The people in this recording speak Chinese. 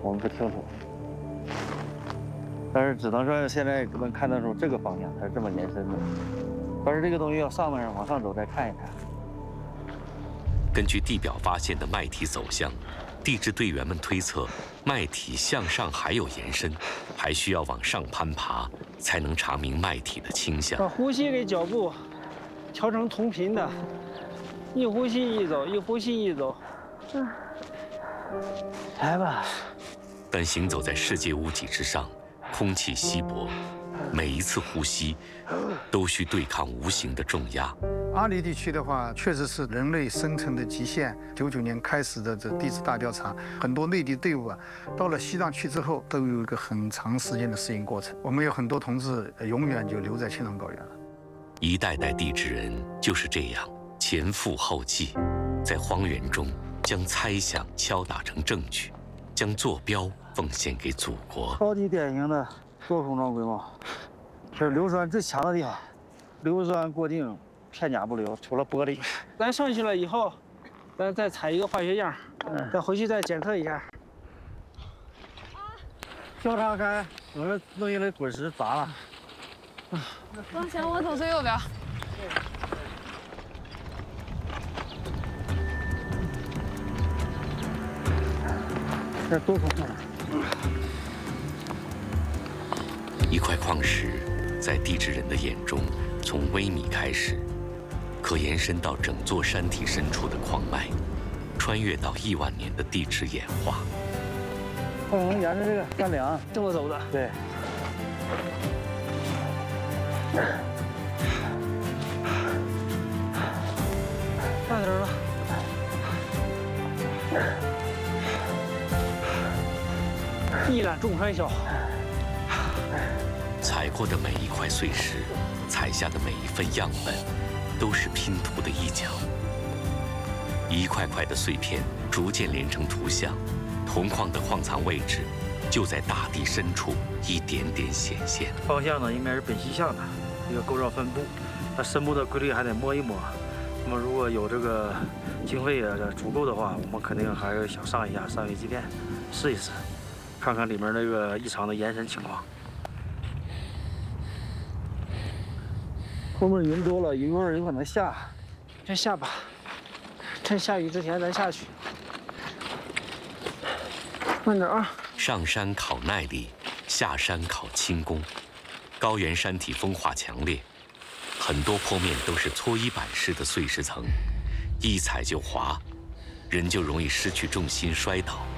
我们不清楚。但是只能说现在能看得出这个方向它是这么延伸的。但是这个东西要往上走再看一看。 根据地表发现的脉体走向，地质队员们推测，脉体向上还有延伸，还需要往上攀爬，才能查明脉体的倾向。 把呼吸给脚步调成同频的，一呼吸一走，一呼吸一走。 来吧。 但行走在世界屋脊之上，空气稀薄，每一次呼吸都需对抗无形的重压。 阿里地区的话，确实是人类生存的极限。99年开始的这地质大调查，很多内地队伍啊，到了西藏去之后，都有一个很长时间的适应过程。我们有很多同志永远就留在青藏高原了。 一代代地质人就是这样前赴后继，在荒原中将猜想敲打成证据，将坐标奉献给祖国。 超级典型的多孔状龟毛，这是硫酸最强的地方，硫酸过境。片甲不留，除了玻璃。 咱上去了以后，咱再采一个化学样，再回去再检测一下。 交叉开，我这弄一堆滚石砸了。 往前，我走最右边。 这多孔状。 一块矿石，在地质人的眼中，从微米开始。可延伸到整座山体深处的矿脉，穿越到亿万年的地质演化。 我能沿着这个干梁这么走的。 对。 到头了。一览众山小。 采过的每一块碎石，采下的每一份样本。都是拼图的一角，一块块的碎片逐渐连成图像，铜矿的矿藏位置就在大地深处一点点显现。 方向呢，应该是北西向的一个构造分布，那深部的规律还得摸一摸。那么如果有这个经费啊足够的话，我们肯定还是想上一下三维基片，试一试，看看里面那个异常的延伸情况。 后面云多了，云有可能下， 先下吧，趁下雨之前咱下去。慢点啊！ 上山考耐力，下山考轻功。高原山体风化强烈，很多坡面都是搓衣板式的碎石层，一踩就滑，人就容易失去重心摔倒。